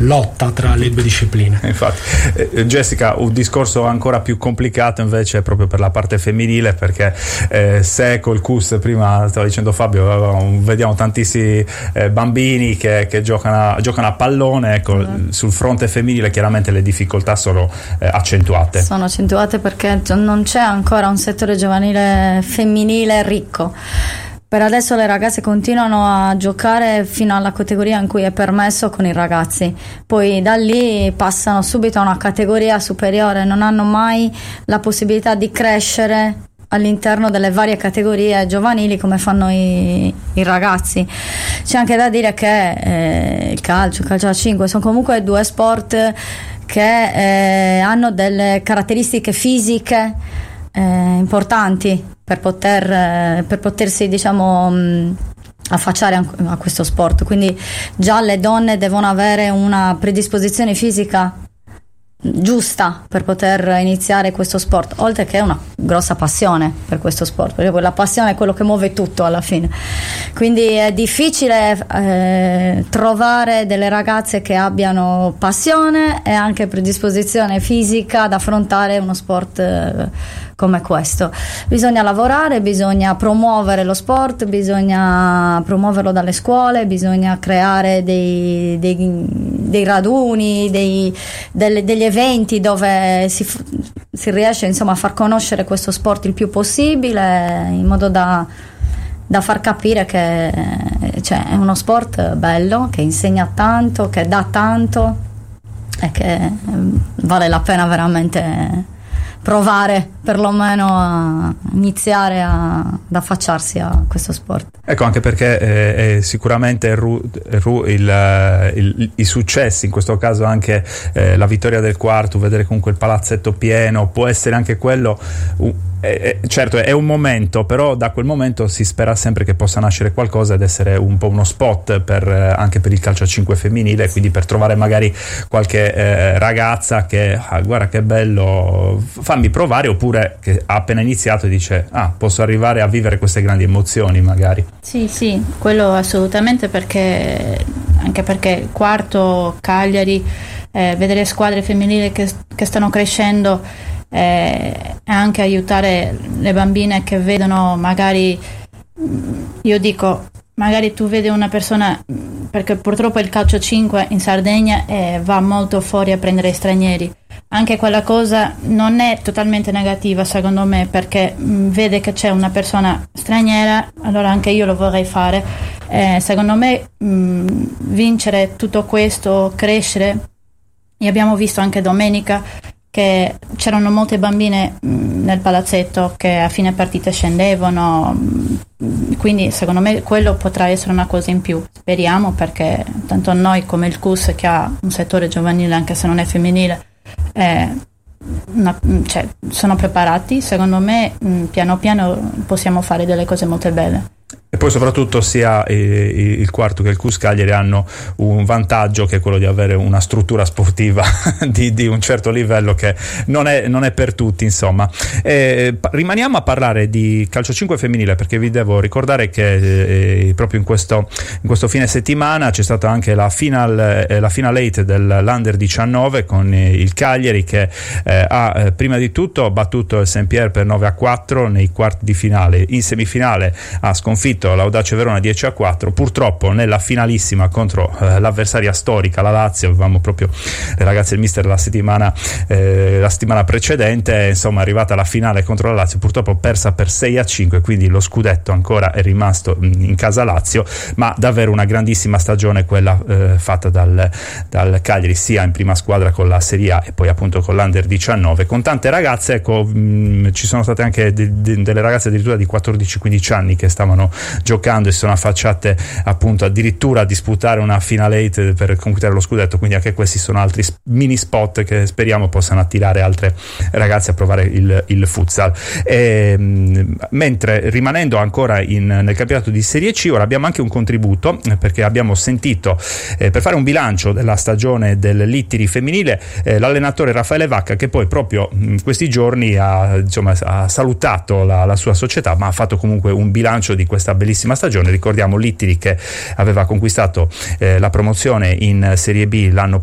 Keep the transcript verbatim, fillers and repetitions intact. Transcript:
lotta tra le due discipline. Infatti, eh, Jessica, un discorso ancora più complicato invece è proprio per la parte femminile, perché eh, se col C U S, prima stava dicendo Fabio, vediamo tantissimi eh, bambini che, che giocano, a, giocano a pallone, ecco, mm. sul fronte femminile chiaramente le difficoltà sono eh, accentuate. Sono accentuate perché non c'è ancora un settore giovanile femminile ricco. Per adesso le ragazze continuano a giocare fino alla categoria in cui è permesso con i ragazzi, poi da lì passano subito a una categoria superiore, non hanno mai la possibilità di crescere all'interno delle varie categorie giovanili come fanno i, i ragazzi. C'è anche da dire che eh, il calcio, il calcio a cinque sono comunque due sport che eh, hanno delle caratteristiche fisiche eh, importanti per poter eh, per potersi diciamo mh, affacciare a, a questo sport, quindi già le donne devono avere una predisposizione fisica giusta per poter iniziare questo sport, oltre che una grossa passione per questo sport, perché la passione è quello che muove tutto alla fine, quindi è difficile eh, trovare delle ragazze che abbiano passione e anche predisposizione fisica ad affrontare uno sport eh, come questo. Bisogna lavorare, bisogna promuovere lo sport, bisogna promuoverlo dalle scuole, bisogna creare dei, dei, dei raduni, dei, delle, degli eventi dove si, si riesce insomma a far conoscere questo sport il più possibile, in modo da, da far capire che cioè, è uno sport bello, che insegna tanto, che dà tanto e che vale la pena veramente provare perlomeno a iniziare a, ad affacciarsi a questo sport. Ecco, anche perché eh, è sicuramente il, il, il, il, i successi, in questo caso anche eh, la vittoria del quarto, vedere comunque il palazzetto pieno, può essere anche quello, uh, eh, certo è un momento, però da quel momento si spera sempre che possa nascere qualcosa ed essere un po' uno spot per, eh, anche per il calcio a cinque femminile, quindi per trovare magari qualche eh, ragazza che ah, guarda che bello, fammi provare, oppure che ha appena iniziato e dice ah, posso arrivare a vivere queste grandi emozioni magari. Sì, sì, quello assolutamente, perché anche perché quarto, Cagliari, eh, vedere squadre femminili che, che stanno crescendo eh, e anche aiutare le bambine che vedono magari, io dico, magari tu vedi una persona, perché purtroppo il calcio cinque in Sardegna eh, va molto fuori a prendere stranieri. Anche quella cosa non è totalmente negativa secondo me, perché mh, vede che c'è una persona straniera, allora anche io lo vorrei fare. Eh, secondo me mh, vincere tutto questo, crescere, e abbiamo visto anche domenica che c'erano molte bambine mh, nel palazzetto che a fine partita scendevano, mh, quindi secondo me quello potrà essere una cosa in più, speriamo, perché tanto noi come il C U S, che ha un settore giovanile anche se non è femminile, Eh, una, cioè, sono preparati, secondo me mh, piano piano possiamo fare delle cose molto belle. E poi soprattutto sia eh, il quarto che il C U S Cagliari hanno un vantaggio, che è quello di avere una struttura sportiva di, di un certo livello, che non è, non è per tutti, insomma. Eh, rimaniamo a parlare di calcio cinque femminile, perché vi devo ricordare che eh, proprio in questo, in questo fine settimana c'è stata anche la final, eh, la final eight dell'Under diciannove con eh, il Cagliari, che eh, ha eh, prima di tutto battuto il Saint-Pierre per nove a quattro nei quarti di finale. In semifinale ha sconfitto l'Audace Verona dieci a quattro. Purtroppo nella finalissima contro eh, l'avversaria storica, la Lazio, avevamo proprio le ragazze del mister la settimana eh, la settimana precedente, insomma è arrivata alla finale contro la Lazio, purtroppo persa per sei a cinque, quindi lo scudetto ancora è rimasto in casa Lazio, ma davvero una grandissima stagione quella eh, fatta dal, dal Cagliari, sia in prima squadra con la Serie A e poi appunto con l'Under diciannove, con tante ragazze. Ecco, mh, ci sono state anche de- de- delle ragazze addirittura di quattordici quindici anni che stavano giocando e si sono affacciate appunto addirittura a disputare una finale eight per conquistare lo scudetto, quindi anche questi sono altri mini spot che speriamo possano attirare altre ragazze a provare il, il futsal. E, mentre rimanendo ancora in, nel campionato di Serie C, ora abbiamo anche un contributo, perché abbiamo sentito eh, per fare un bilancio della stagione del Littiri femminile eh, l'allenatore Raffaele Vacca, che poi proprio in questi giorni ha, insomma, ha salutato la, la sua società, ma ha fatto comunque un bilancio di questa bellissima stagione. Ricordiamo Littiri che aveva conquistato eh, la promozione in Serie B l'anno